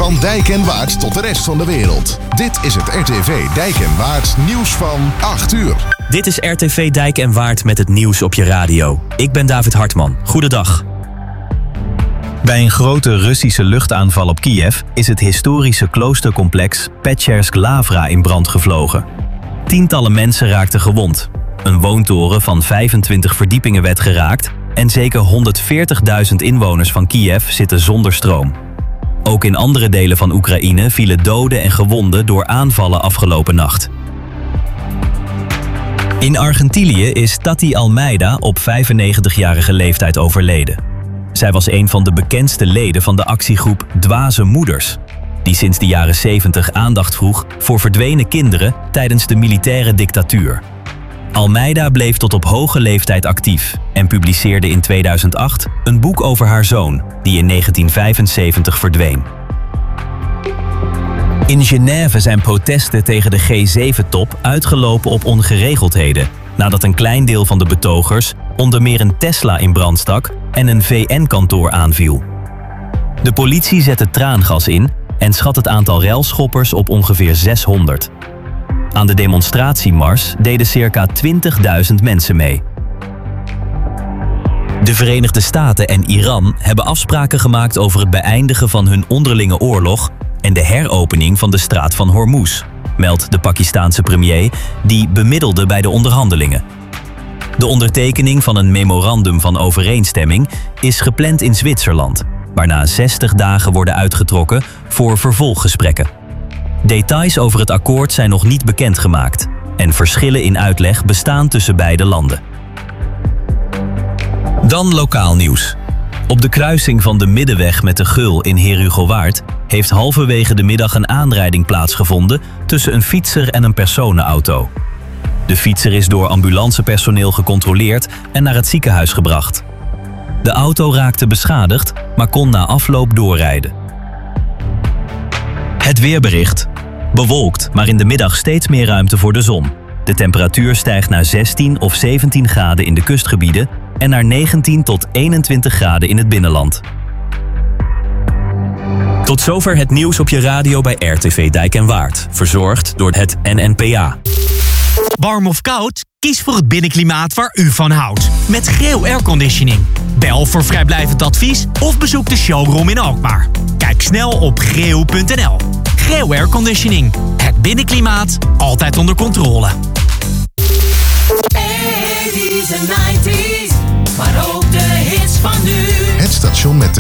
Van Dijk en Waard tot de rest van de wereld. Dit is het RTV Dijk en Waard nieuws van 8 uur. Dit is RTV Dijk en Waard met het nieuws op je radio. Ik ben David Hartman. Goedendag. Bij een grote Russische luchtaanval op Kiev is het historische kloostercomplex Petschersk Lavra in brand gevlogen. Tientallen mensen raakten gewond. Een woontoren van 25 verdiepingen werd geraakt en zeker 140.000 inwoners van Kiev zitten zonder stroom. Ook in andere delen van Oekraïne vielen doden en gewonden door aanvallen afgelopen nacht. In Argentinië is Tati Almeida op 95-jarige leeftijd overleden. Zij was een van de bekendste leden van de actiegroep Dwaze Moeders, die sinds de jaren 70 aandacht vroeg voor verdwenen kinderen tijdens de militaire dictatuur. Almeida bleef tot op hoge leeftijd actief en publiceerde in 2008 een boek over haar zoon, die in 1975 verdween. In Genève zijn protesten tegen de G7-top uitgelopen op ongeregeldheden, nadat een klein deel van de betogers onder meer een Tesla in brand stak en een VN-kantoor aanviel. De politie zette traangas in en schat het aantal relschoppers op ongeveer 600. Aan de demonstratiemars deden circa 20.000 mensen mee. De Verenigde Staten en Iran hebben afspraken gemaakt over het beëindigen van hun onderlinge oorlog en de heropening van de straat van Hormuz, meldt de Pakistaanse premier, die bemiddelde bij de onderhandelingen. De ondertekening van een memorandum van overeenstemming is gepland in Zwitserland, waarna 60 dagen worden uitgetrokken voor vervolggesprekken. Details over het akkoord zijn nog niet bekendgemaakt en verschillen in uitleg bestaan tussen beide landen. Dan lokaal nieuws. Op de kruising van de Middenweg met de Geul in Herugowaard heeft halverwege de middag een aanrijding plaatsgevonden tussen een fietser en een personenauto. De fietser is door ambulancepersoneel gecontroleerd en naar het ziekenhuis gebracht. De auto raakte beschadigd, maar kon na afloop doorrijden. Het weerbericht. Bewolkt, maar in de middag steeds meer ruimte voor de zon. De temperatuur stijgt naar 16 of 17 graden in de kustgebieden en naar 19 tot 21 graden in het binnenland. Tot zover het nieuws op je radio bij RTV Dijk en Waard. Verzorgd door het NNPA. Warm of koud? Kies voor het binnenklimaat waar u van houdt. Met Greo Airconditioning. Bel voor vrijblijvend advies of bezoek de showroom in Alkmaar. Kijk snel op greo.nl. Greo Airconditioning. Het binnenklimaat altijd onder controle. 80s en 90s, maar ook de hits van nu. Het station met de